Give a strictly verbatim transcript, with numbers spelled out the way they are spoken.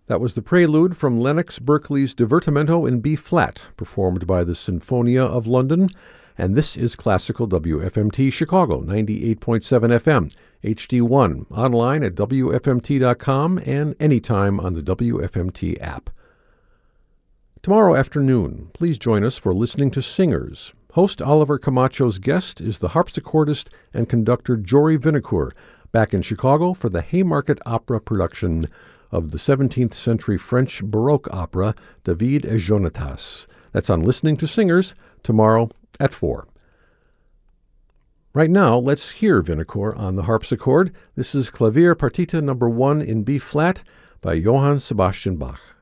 That was the prelude from Lennox Berkeley's Divertimento in B-flat, performed by the Sinfonia of London. And this is Classical W F M T Chicago, ninety-eight point seven F M, H D one, online at W F M T dot com and anytime on the W F M T app. Tomorrow afternoon, please join us for Listening to Singers. Host Oliver Camacho's guest is the harpsichordist and conductor Jory Vinocourt, back in Chicago for the Haymarket Opera production of the seventeenth century French Baroque opera David et Jonatas. That's on Listening to Singers tomorrow at four. Right now, let's hear Vinocourt on the harpsichord. This is Clavier Partita number one in B-flat by Johann Sebastian Bach.